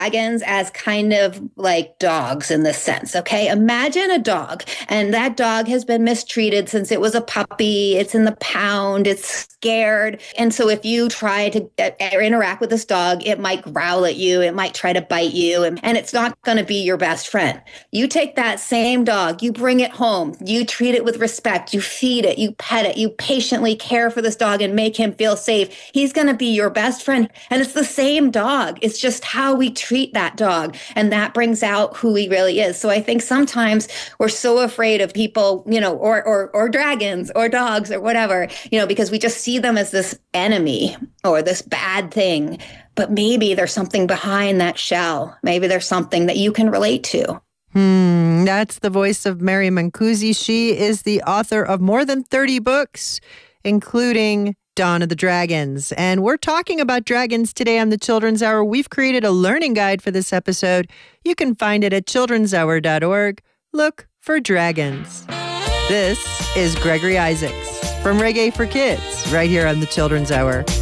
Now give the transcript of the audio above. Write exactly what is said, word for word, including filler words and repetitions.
dragons as kind of like dogs in this sense, okay? Imagine a dog, and that dog has been mistreated since it was a puppy. It's in the pound, it's scared. And so if you try to uh, interact with this dog, it might growl at you, it might try to bite you, and, and it's not going to be your best friend. You take that same dog, you bring it home, you treat it with respect, you feed it, you pet it, you patiently care for this dog and make him feel safe. He's going to be your best friend. And it's the same dog. It's just how we treat that dog. And that brings out who he really is. So I think sometimes we're so afraid of people, you know, or, or, or dragons or dogs or whatever, you know, because we just see them as this enemy or this bad thing. But maybe there's something behind that shell. Maybe there's something that you can relate to. Hmm, that's the voice of Mary Mancusi. She is the author of more than thirty books, including Dawn of the Dragons. And we're talking about dragons today on the Children's Hour. We've created a learning guide for this episode. You can find it at children's hour dot org. Look for dragons. This is Gregory Isaacs from Reggae for Kids, right here on the Children's Hour.